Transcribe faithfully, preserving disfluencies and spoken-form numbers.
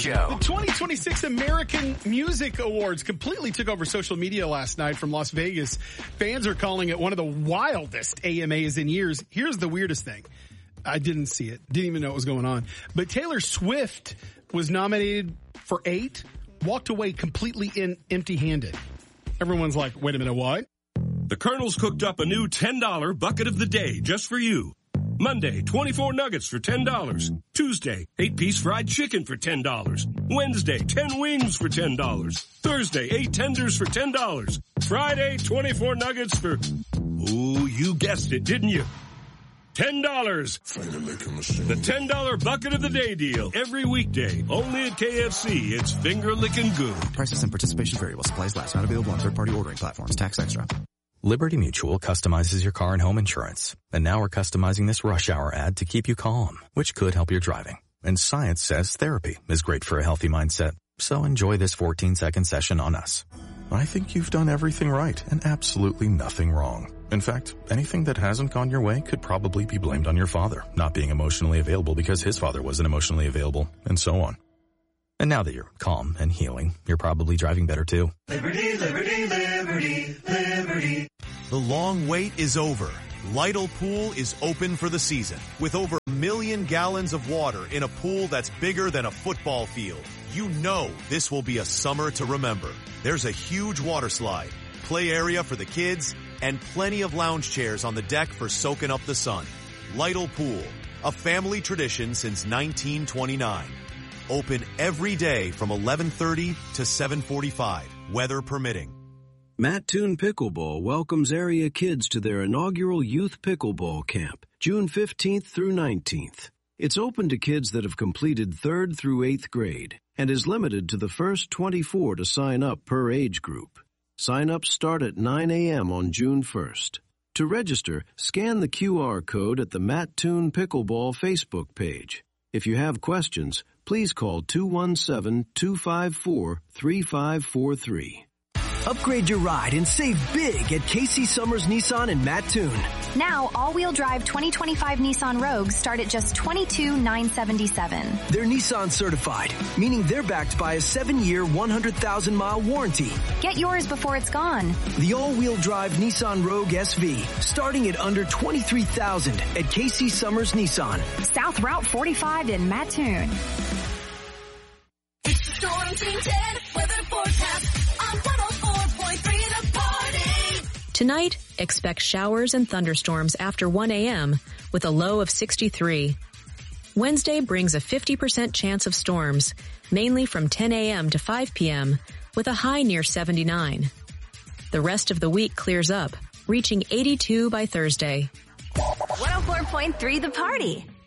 Joe. The twenty twenty-six American Music Awards completely took over social media last night from Las Vegas. Fans are calling it one of the wildest A M As in years. Here's the weirdest thing. I didn't see it. Didn't even know what was going on. But Taylor Swift was nominated for eight, walked away completely in empty-handed. Everyone's like, wait a minute, what? The Colonel's cooked up a new ten dollar bucket of the day just for you. Monday, twenty-four nuggets for ten dollars. Tuesday, eight-piece fried chicken for ten dollars. Wednesday, ten wings for ten dollars. Thursday, eight tenders for ten dollars. Friday, twenty-four nuggets for... Ooh, you guessed it, didn't you? ten dollars. The ten dollar bucket of the day deal. Every weekday. Only at K F C. It's finger licking good. Prices and participation vary while supplies last. Not available on third-party ordering platforms. Tax extra. Liberty Mutual customizes your car and home insurance. And now we're customizing this rush hour ad to keep you calm, which could help your driving. And science says therapy is great for a healthy mindset. So enjoy this fourteen second session on us. I think you've done everything right and absolutely nothing wrong. In fact, anything that hasn't gone your way could probably be blamed on your father not being emotionally available because his father wasn't emotionally available, and so on. And now that you're calm and healing, you're probably driving better too. Liberty, liberty, liberty, liberty. The long wait is over. Lytle Pool is open for the season with over a million gallons of water in a pool that's bigger than a football field. You know this will be a summer to remember. There's a huge water slide, play area for the kids, and plenty of lounge chairs on the deck for soaking up the sun. Lytle Pool, a family tradition since nineteen twenty-nine. Open every day from eleven thirty to seven forty-five, weather permitting. Mattoon Pickleball welcomes area kids to their inaugural Youth Pickleball Camp, June fifteenth through nineteenth. It's open to kids that have completed third through eighth grade and is limited to the first twenty-four to sign up per age group. Sign-ups start at nine a.m. on June first. To register, scan the Q R code at the Mattoon Pickleball Facebook page. If you have questions, please call two one seven, two five four, three five four three. Upgrade your ride and save big at Casey Summers Nissan in Mattoon. Now, all-wheel drive twenty twenty-five Nissan Rogues start at just twenty-two thousand nine hundred seventy-seven dollars. They're Nissan certified, meaning they're backed by a seven-year, one hundred thousand mile warranty. Get yours before it's gone. The all-wheel drive Nissan Rogue S V, starting at under twenty-three thousand dollars at Casey Summers Nissan. South Route forty-five in Mattoon. It's the Storm Team ten weather forecast on one oh four point three The Party. Tonight, expect showers and thunderstorms after one a.m. with a low of sixty-three. Wednesday brings a fifty percent chance of storms, mainly from ten a.m. to five p.m. with a high near seventy-nine. The rest of the week clears up, reaching eighty-two by Thursday. one oh four point three The Party.